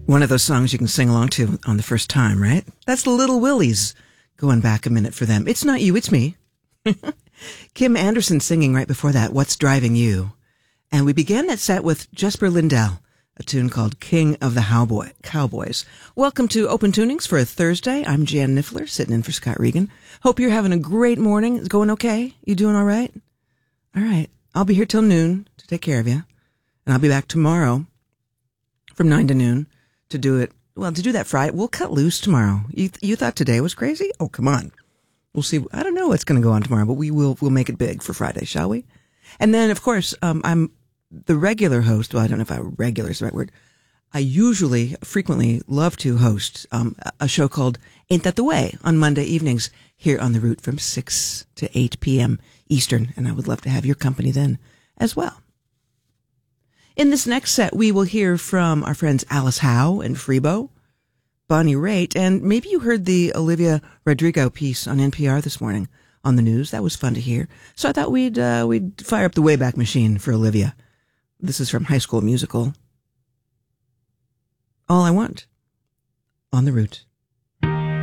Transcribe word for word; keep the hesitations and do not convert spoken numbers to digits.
One of those songs you can sing along to on the first time, right? That's the Little Willies. Going back a minute for them. It's not you, it's me. Kim Anderson singing right before that, What's Driving You? And we began that set with Jesper Lindell, a tune called King of the Cowboy, Cowboys. Welcome to Open Tunings for a Thursday. I'm Jan Niffler, sitting in for Scott Regan. Hope you're having a great morning. It's going okay? You doing all right? All right. I'll be here till noon to take care of you. And I'll be back tomorrow from nine to noon to do it. Well, to do that Friday, we'll cut loose tomorrow. You you thought today was crazy? Oh, come on. We'll see. I don't know what's going to go on tomorrow, but we will we'll make it big for Friday, shall we? And then, of course, um, I'm the regular host. Well, I don't know if I regular is the right word. I usually, frequently love to host um, a show called Ain't That the Way on Monday evenings here on The Root from six to eight p.m. Eastern. And I would love to have your company then as well. In this next set, we will hear from our friends Alice Howe and Freebo, Bonnie Raitt, and maybe you heard the Olivia Rodrigo piece on N P R this morning on the news. That was fun to hear. So I thought we'd uh, we'd fire up the Wayback Machine for Olivia. This is from High School Musical. All I Want on The Root.